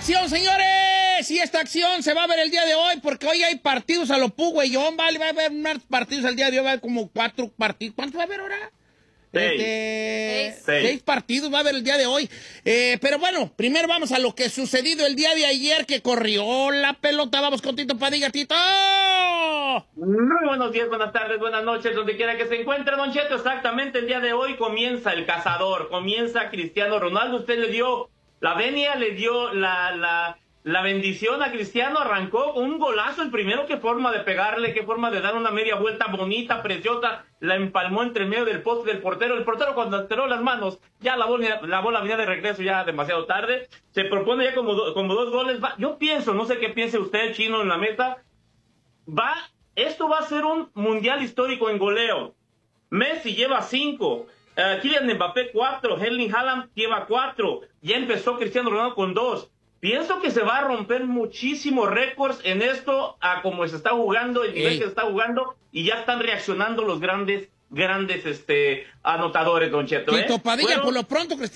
acción, señores! Y esta acción se va a ver el día de hoy porque hoy hay partidos a lo güeyón, vale, va a haber más partidos al día de hoy, va a haber como 4 partidos. ¿Cuántos va a haber ahora? 6 partidos va a haber el día de hoy. Pero bueno, primero vamos a lo que sucedido el día de ayer, que corrió la pelota. Vamos con Tito Padilla, Tito. Muy buenos días, buenas tardes, buenas noches, donde quiera que se encuentre, Don Cheto. Exactamente, el día de hoy comienza el cazador, comienza Cristiano Ronaldo. Usted le dio la venia, le dio la bendición a Cristiano, arrancó con un golazo, el primero. Qué forma de pegarle, qué forma de dar una media vuelta bonita, preciosa, la empalmó entre medio del poste del portero. El portero, cuando alteró las manos, ya la bola venía de regreso ya demasiado tarde. Se propone ya como 2 goles. Yo pienso, no sé qué piense usted, Chino, en la mesa, esto va a ser un mundial histórico en goleo. Messi lleva 5, Kylian Mbappé 4, Erling Haaland lleva 4, ya empezó Cristiano Ronaldo con 2. Pienso que se va a romper muchísimos récords en esto, a como se está jugando, el nivel que se está jugando, y ya están reaccionando los grandes anotadores, Don Cheto. Tito Padilla, por lo pronto, Cristiano